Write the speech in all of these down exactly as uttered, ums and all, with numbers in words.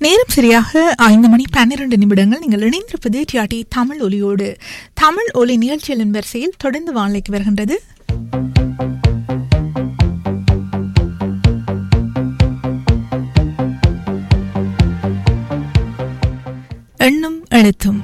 நேரம் சரியாக ஐந்து மணி பன்னிரண்டு நிமிடங்கள். நீங்கள் இணைந்திருப்பது டிஆர்டி தமிழ் ஒலியோடு. தமிழ் ஒலி நிகழ்ச்சிகளின் வரிசையில் தொடர்ந்து வானிலைக்கு வருகின்றது எண்ணும் எழுத்தும்.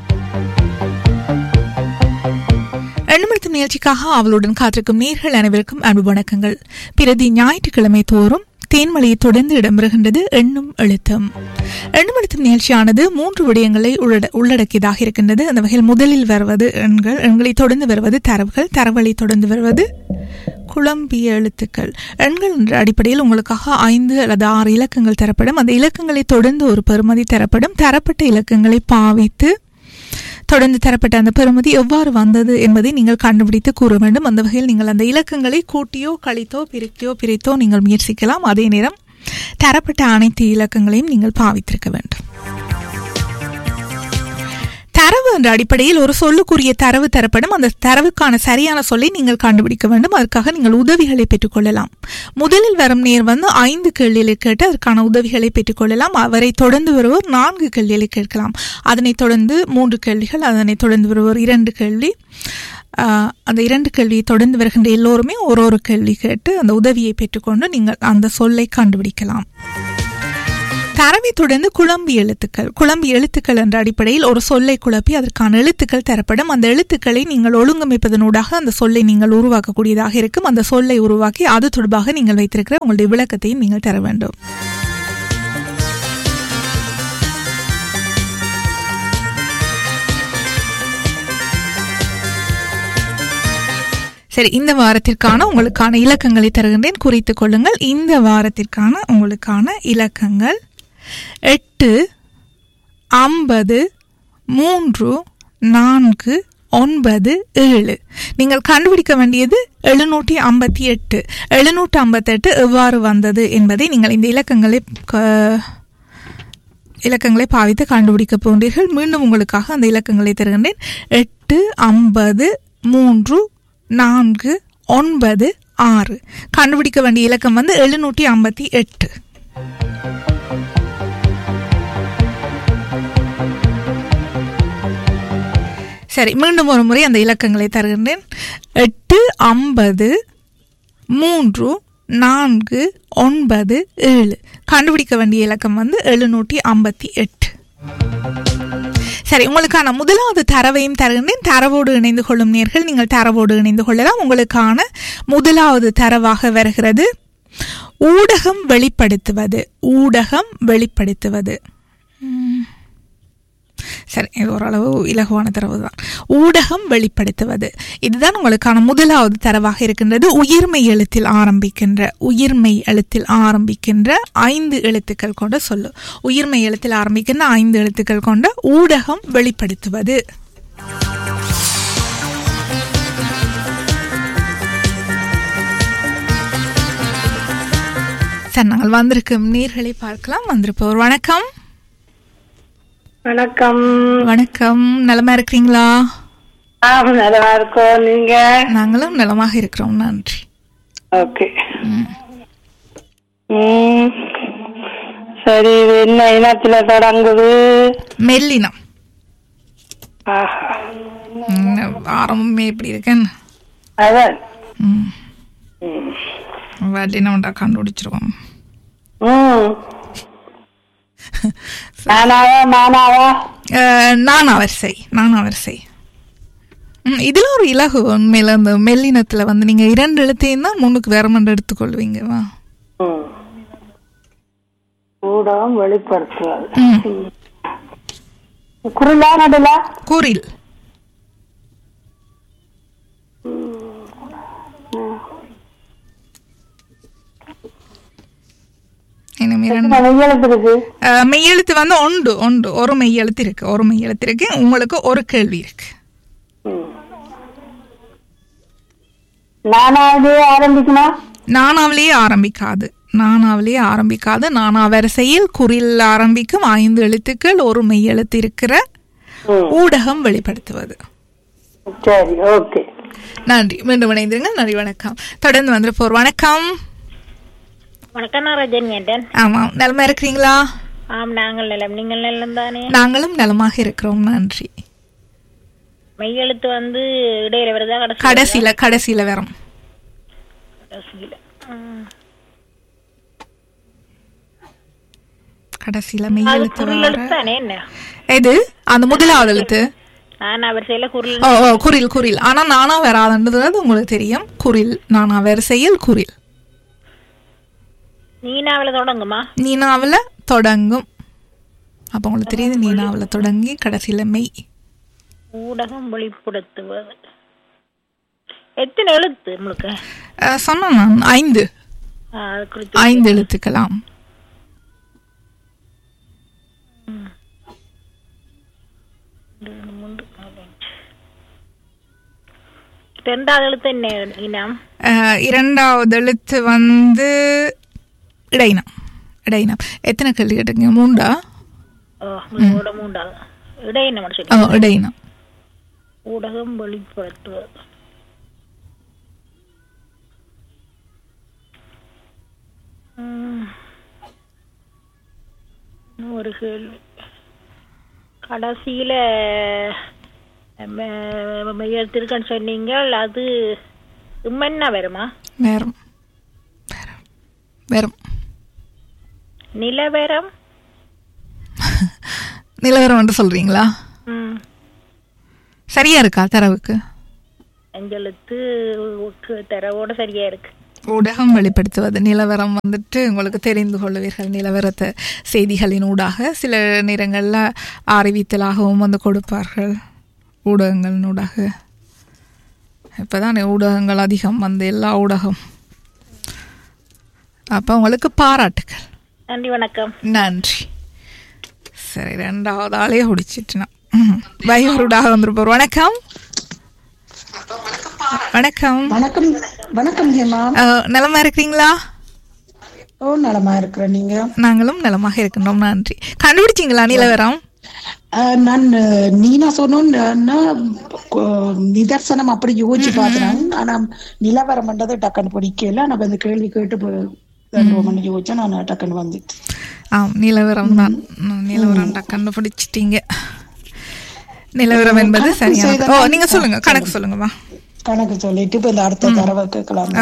எண்ணும் எழுத்தும் நிகழ்ச்சிக்காக அவளுடன் காத்திருக்கும் நேர்கள் அனைவருக்கும் அன்பு வணக்கங்கள். பிரதி ஞாயிற்றுக்கிழமை தோறும் தேன்மலையை தொடர்ந்து இடம்பெறுகின்றது எண்ணும் எழுத்தும். எண்ணும் எழுத்தும் நிகழ்ச்சியானது மூன்று விடயங்களை உள்ளடக்கியதாக இருக்கின்றது. அந்த வகையில் முதலில் வருவது எண்கள், எண்களை தொடர்ந்து வருவது தரவுகள், தரவுகளை தொடர்ந்து வருவது குழம்பிய எழுத்துக்கள். எண்கள் என்ற அடிப்படையில் உங்களுக்காக ஐந்து அல்லது ஆறு இலக்கங்கள் தரப்படும். அந்த இலக்கங்களை தொடர்ந்து ஒரு பெறுமதி தரப்படும். தரப்பட்ட இலக்கங்களை பாவித்து தொடர்ந்து தரப்பட்ட அந்த பெறுமதி எவ்வாறு வந்தது என்பதை நீங்கள் கண்டுபிடித்து கூற வேண்டும். அந்த வகையில் நீங்கள் அந்த இலக்கங்களை கூட்டியோ கழித்தோ பிரித்தோ பிரித்தோ நீங்கள் முயற்சிக்கலாம். அதே நேரம் தரப்பட்ட அனைத்து இலக்கங்களையும் நீங்கள் பாவித்திருக்க வேண்டும். தரவு என்ற அடிப்படையில் ஒரு சொல்லுக்குரிய தரவு தரப்படும். அந்த தரவுக்கான சரியான சொல்லை நீங்கள் கண்டுபிடிக்க வேண்டும். அதற்காக நீங்கள் உதவிகளை பெற்றுக்கொள்ளலாம். முதலில் வரும் நேர் வந்து ஐந்து கேள்விகளை கேட்டு அதற்கான உதவிகளை பெற்றுக்கொள்ளலாம். அவரை தொடர்ந்து வருவோர் நான்கு கேள்விகளை கேட்கலாம். அதனைத் தொடர்ந்து மூன்று கேள்விகள், அதனைத் தொடர்ந்து வருவோர் இரண்டு கேள்வி. அந்த இரண்டு கேள்வியை தொடர்ந்து வருகின்ற எல்லோருமே ஒரு ஒரு கேள்வி கேட்டு அந்த உதவியை பெற்றுக்கொண்டு நீங்கள் அந்த சொல்லை கண்டுபிடிக்கலாம். தரவை தொடர்ந்து குழம்பி எழுத்துக்கள். குழம்பி எழுத்துக்கள் என்ற அடிப்படையில் ஒரு சொல்லை குழப்பி அதற்கான எழுத்துக்கள் தரப்படும். அந்த எழுத்துக்களை நீங்கள் ஒழுங்கமைப்பதனூடாக அந்த சொல்லை நீங்கள் உருவாக்கக்கூடியதாக இருக்கும். அந்த சொல்லை உருவாக்கி அது தொடர்பாக நீங்கள் வைத்திருக்கிற உங்களுடைய விளக்கத்தையும் நீங்கள் தர வேண்டும். சரி, இந்த வாரத்திற்கான உங்களுக்கான இலக்கங்களை தருகின்றேன், குறித்துக் கொள்ளுங்கள். இந்த வாரத்திற்கான உங்களுக்கான இலக்கங்கள் எட்டு, ஐம்பது, மூன்று, நான்கு, ஒன்பது, ஏழு. நீங்கள் கண்டுபிடிக்க வேண்டியது எழுநூற்றி ஐம்பத்தி எட்டு. எழுநூற்றி ஐம்பத்தி எட்டு எவ்வாறு வந்தது என்பதை நீங்கள் இந்த இலக்கங்களை இலக்கங்களை பாவித்து கண்டுபிடிக்க போன்றீர்கள். மீண்டும் உங்களுக்காக அந்த இலக்கங்களை தருகின்றேன். எட்டு, ஐம்பது, மூன்று, நான்கு, ஒன்பது, ஆறு. கண்டுபிடிக்க வேண்டிய இலக்கம் வந்து எழுநூற்றி ஐம்பத்தி எட்டு. சரி, மீண்டும் ஒரு முறை அந்த இலக்கங்களை தருகின்றேன். எட்டு, ஐம்பது, மூன்று, நான்கு, ஒன்பது, ஏழு. கண்டுபிடிக்க வேண்டிய இலக்கம் வந்து எழுநூற்றி ஐம்பத்தி எட்டு. சரி, உங்களுக்கான முதலாவது தரவையும் தருகின்றேன். தரவோடு இணைந்து கொள்ளும் நேர்கள் நீங்கள் தரவோடு இணைந்து கொள்ளலாம். உங்களுக்கான முதலாவது தரவாக வருகிறது ஊடகம் வெளிப்படுத்துவது. ஊடகம் வெளிப்படுத்துவது. சரி, இது ஓரளவு இலகுவான தரவு தான். ஊடகம் வெளிப்படுத்துவது, இதுதான் உங்களுக்கான முதலாவது தரவாக இருக்கின்றது. உயிர்மை எழுத்தில் ஆரம்பிக்கின்ற உயிர்மை எழுத்தில் ஆரம்பிக்கின்ற ஐந்து எழுத்துக்கள் கொண்ட சொல்லு. உயிர்மை எழுத்தில் ஆரம்பிக்கின்ற ஐந்து எழுத்துக்கள் கொண்ட ஊடகம் வெளிப்படுத்துவது. சரி, நாங்கள் வந்திருக்கும் நேர்களை பார்க்கலாம். வந்திருப்போர் வணக்கம். வணக்கம். வணக்கம். நலமா இருக்கிறீங்களா? நலமா இருக்கோம். நீங்க? நாங்களும் நலமாக இருக்கிறோம், நன்றி. ஓகே. சரி, என்ன இனத்துல தொடங்குது? மெல்லினம். ஆரம்பமே எப்படி இருக்குன்னு அதான் வெள்ளினம்டா கண்டுபிடிச்சிருவோம். நானாவரிசை. நானாவரிசை இதுல ஒரு இலகு. உண்மையில அந்த மெல்லினத்துல வந்து நீங்க இரண்டு எழுத்தையும் தான் முன்னுக்கு வேற மண்டு எடுத்துக்கொள்வீங்க. ஊடகம் வெளிப்படுத்துவது. குரிலா நடுலா? குரில். மெய்யெழுத்து வந்து ஒன்று ஒன்று ஒரு மெய்யெழுத்து இருக்கு. ஒரு மெய்யெழுத்து இருக்கு. உங்களுக்கு ஒரு கேள்வி இருக்கு. நானாவிலேயே ஆரம்பிக்குமா? நானாவிலேயே ஆரம்பிக்காது. நானாவிலேயே ஆரம்பிக்காது. நானா வரிசையில் குறில் ஆரம்பிக்கும் ஐந்து எழுத்துக்கள், ஒரு மெய்யெழுத்து இருக்கிற ஊடகம் வெளிப்படுத்துவது. சரி, ஓகே. நன்றி. மீண்டும் இணைந்திருங்க. நன்றி, வணக்கம். தொடர்ந்து வந்துருப்போர் வணக்கம். வணக்கம், நான் ரஜினி. ஆமா, நலமா இருக்கிறீங்களா? ஆம், நாங்கள் நிலம். நீங்கள் நிலம் தானே? நாங்களும் நலமாக இருக்கிறோம், நன்றி. மெய்யெழுத்து வந்து இடையில வருதா? கடைசி கடைசியில கடைசியில வரும். கடைசியில ம். கடைசியில அது மெய்யெழுத்து குரில் வர எழுத்து தானே? என்ன எது அந்த முதலாவது எழுத்து? நான் வரிசையில குரில். ஓ ஓ குரில் குரில். ஆனா நானா வராதுன்றது உங்களுக்கு தெரியும். குரில் நானா வரிசையில் குரில். நீனாவில தொடங்குமா? நீனாவில தொடங்கும். அப்ப உங்களுக்கு தெரியுது, நீனாவில தொடங்கி கடைசியில மெய். ஊடகம் வெளிப்படுத்துவது. எத்தனை எழுத்து உங்களுக்கு? சொன்ன நான் ஐந்து ஐந்து எழுத்துக்கலாம். இரண்டாவது எழுத்து என்ன இனம்? இரண்டாவது எழுத்து வந்து இடையினம். இடையினம். எத்தனை கேள்வி கேட்டுங்க? மூண்டா? மூண்டா? இடையினம். இடையினம். ஊடகம் வெளிப்படுத்துவது. ஒரு கேள்வி. கடைசியில மெய்யெழுத்திருக்கன்னு சொன்னீங்க, அது இம்மன்னா வருமா? வேறும் வேறும் நிலவரம். நிலவரம் என்று சொல்றீங்களா? சரியா இருக்கா தரவுக்கு? அஞ்செழுத்து தரவோட சரியா இருக்கு. ஊடகம் வெளிப்படுத்துவது. நிலவரம் வந்துட்டு உங்களுக்கு தெரிந்து கொள்வீர்கள். நிலவரத்தை செய்திகளின் ஊடாக சில நேரங்களில் அறிவித்தலாகவும் வந்து கொடுப்பார்கள் ஊடகங்களின் ஊடாக. இப்போதான் ஊடகங்கள் அதிகம் வந்து எல்லா ஊடகம். அப்போ உங்களுக்கு பாராட்டுக்கள். நன்றி, வணக்கம். நன்றி. சரி, ரெண்டாவது ஆளே குடிச்சிட்டுனா பயவருடாக வந்துருப்போம். வணக்கம். வணக்கம். வணக்கம். வணக்கம் ஹேமா. நலமா இருக்கிறீங்களா? ஓ, நலமா இருக்கிறேன். நீங்க? நாங்களும் நலமாக இருக்கின்றோம், நன்றி. கண்டுபிடிச்சிங்களா நிலவரம்? நான் நீனா சொன்னோன்னா நிதர்சனம் அப்படி யோசிச்சு பாக்குறேன். ஆனா நிலவரம் பண்றது டக்குன்னு பிடிக்கல. நான் அந்த கேள்வி கேட்டு யோசிச்சா நான் டக்குன்னு வந்துட்டு. ஆம், நிலவரம் தான். நிலவரம் டக்குன்னு பிடிச்சிட்டீங்க. நிலவரம் என்பது சரியான. ஓ, நீங்க சொல்லுங்க, கணக்கு சொல்லுங்கம்மா. கணக்கு சொல்லிட்டு இப்ப இந்த அடுத்த தடவை கேட்கலாம்.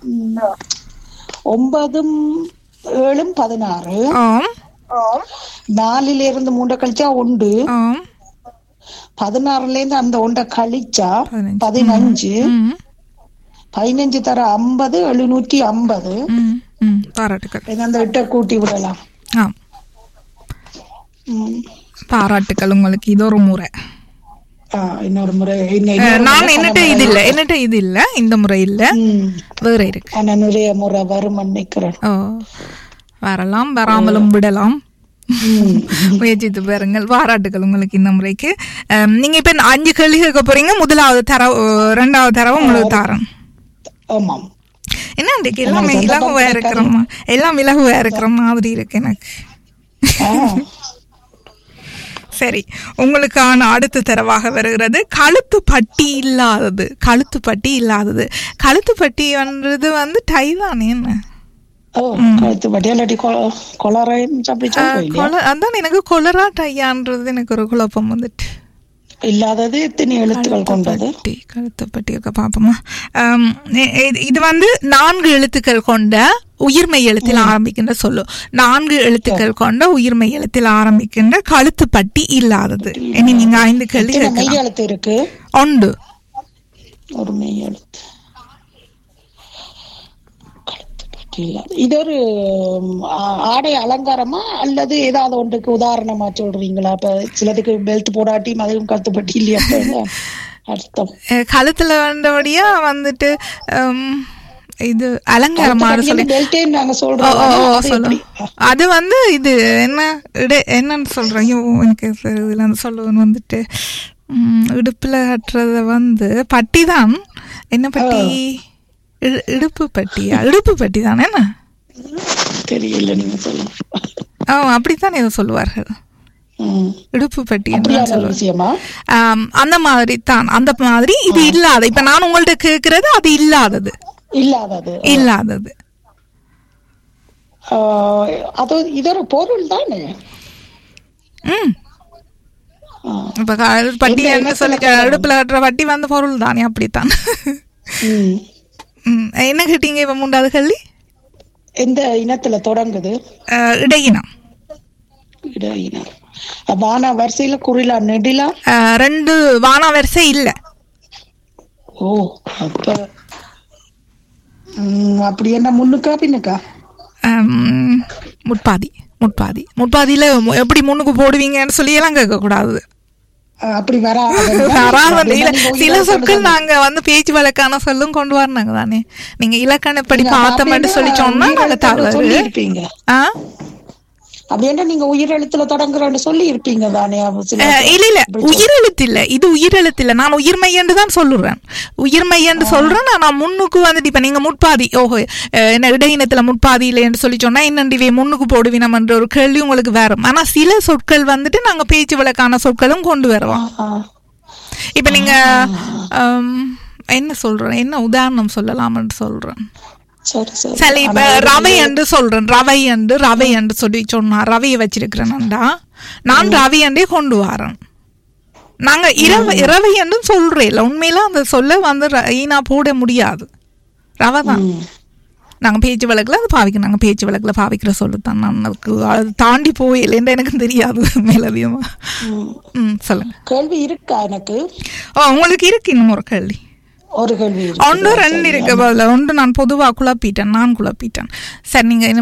ஒன்பதும் ஏழும் பதினாறு. நாலுல இருந்து மூண்டை கழிச்சா ஒன்று. பதினாறுல இருந்து அந்த ஒன்றை கழிச்சா பதினஞ்சு. பதினஞ்சு தர ஐம்பது. எழுநூற்றி ஐம்பது. பாராட்டுக்கள். அந்த எட்டை கூட்டி விடலாம். பாராட்டுக்கள் உங்களுக்கு. இது ஒரு முறை. இன்னொரு முறை நான் என்னட்ட இது இல்ல என்னட்ட இது இல்ல இந்த முறை இல்ல, வேற இருக்கு. நிறைய முறை வரும் நினைக்கிறேன். ஓ, வரலாம், வராமலும் விடலாம். முயற்சித்து பாருங்கள். பாராட்டுகள் உங்களுக்கு இந்த முறைக்கு. நீங்க இப்ப அஞ்சு கேள்வி கேட்க போறீங்க. முதலாவது தரவு, ரெண்டாவது தரவு உங்களுக்கு தாரம். ஆமாம். என்ன இன்றைக்கு எல்லாமே இலகுவா இருக்கிறோமா? எல்லாம் இலகுவா இருக்கிற மாதிரி இருக்கு எனக்கு. சரி, உங்களுக்கான அடுத்த தரவாக வருகிறது கழுத்து பட்டி இல்லாதது. கழுத்து பட்டி இல்லாதது. கழுத்து பட்டின்றது வந்து டை தானே? என்ன அதான் எனக்கு கொலரா டையான்றது எனக்கு ஒரு குழப்பம் வந்துட்டு. இல்லாதது எத்தனை எழுத்துக்கள் கொண்டது? கழுத்து பட்டி இருக்க பாப்போமா. இது வந்து நான்கு எழுத்துக்கள் கொண்ட உயிர்மை எழுத்தில் ஆரம்பிக்கின்ற சொல்லு. நான்கு எழுத்துக்கள் கொண்ட உயிர்மை எழுத்தில் ஆரம்பிக்கின்ற கழுத்து பட்டி இல்லாதது. இனி நீங்க ஐந்து கேள்வி எழுத்து இருக்கு. ஒன்று. ஒரு மெய் எழுத்து. இது ஒரு ஆடை அலங்காரமா அல்லது ஏதாவது ஒன்றுக்கு உதாரணமா சொல்றீங்களா? இப்ப சிலதுக்கு பெல்ட் போடாட்டி அதுவும் கழுத்துப்பட்டி இல்லையா அர்த்தம்? கழுத்துல வந்தபடியா வந்துட்டு இது அலங்காரமான சொல்லி நாங்க சொல்றோம். அது வந்து இது என்ன என்னன்னு சொல்றேன் எனக்கு இதுல சொல்லுவேன்னு வந்துட்டு இடுப்புல கட்டுறத வந்து பட்டி தான். என்ன பட்டி? இடுப்பு பட்டியா? இடுப்பு பட்டி தானே? என்ன தெரியல, நீங்க சொல்லுங்க. ஆ, அப்படித்தான் ஏதோ சொல்லுவார்கள். இடுப்பு பட்டி அந்த மாதிரி தான். அந்த மாதிரி இது இல்லாத. இப்ப நான் உங்கள்ட்ட கேக்குறது அது இல்லாதது. இல்லாதது இல்லாதது அது இது ஒரு பொருள் தானே? ம் இப்ப பட்டி என்ன சொல்லி அடுப்புல கட்டுற வட்டி வந்த பொருள் தானே அப்படித்தான். என்ன கேட்டீங்க இப்ப மூன்றாவது கல்வி எந்த இனத்துல தொடங்குது? இடையினம். இடையினம். வானா வரிசையில குறிலா நெடிலா? ரெண்டு வானா வரிசை இல்ல. ஓ அப்ப அப்படி என்ன முன்னுக்கா பின்னுக்கா? முட்பாதி. முட்பாதி. முட்பாதியில எப்படி முன்னுக்கு போடுவீங்கன்னு சொல்லி எல்லாம் கேட்க கூடாது. அப்படி வராது. சில சொற்கள் நாங்க வந்து பேச்சு வழக்கான சொல்லும் கொண்டு வரனாங்க தானே. நீங்க இலக்கணப்படி பார்த்தோம்னு சொல்லி சொன்னா நாங்க தவறு. அப்படின்னா நீங்க உயிரெழுத்துல தொடங்குறன்னு சொல்லி இருப்பீங்க தானே? இல்ல இல்ல உயிரெழுத்து இல்ல, இது உயிரெழுத்து இல்ல. நான் உயிர்மையன்னு தான் சொல்லுறேன். உயிர்மையன்னு சொல்றேன். நான் முன்னுக்கு வந்துட்டு இப்ப நீங்க முட்பாதி ஓஹோ என்ன இடையினத்துல முட்பாதி இல்லைன்னு சொல்லி சொன்னா என்னண்டிவே முன்னுக்கு போடுவினம் என்ற ஒரு கேள்வி உங்களுக்கு வரும். ஆனா சில சொற்கள் வந்துட்டு நாங்க பேச்சு வழக்கான சொற்களும் கொண்டு வருவோம். இப்ப நீங்க என்ன சொல்றேன், என்ன உதாரணம் சொல்லலாம்னு சொல்றேன். சரி இப்ப ரவை என்று சொல்றேன். ரவை என்று ரவை என்று சொல்லி சொன்னா ரவையை வச்சிருக்கிறேன்டா நான் ரவை என்றே கொண்டு வரேன். நாங்க இரவை இரவை என்று சொல்றேன் இல்ல, உண்மையில அந்த சொல்ல வந்து ஈனா போட முடியாது. ரவை தான் நாங்க பேச்சு வழக்குல அது பாவிக்கிறோம். நாங்க பேச்சு வழக்குல பாவிக்கிற சொல்லுதான். நான் அதுக்கு அது தாண்டி போயில்லைன்னு எனக்கு தெரியாது மேலதிகமா. ம் சொல்லுங்க. கேள்வி இருக்கா எனக்கு? ஓ உங்களுக்கு இருக்கு இன்னும் ஒரு கேள்வி? ஒரு கேள்வி ஒன்று ரெண்டு இருக்கு. பதில் ஒன்று நான் பொதுவா குழப்பிட்டேன். நான் குழப்பிட்டேன். சரி நீங்க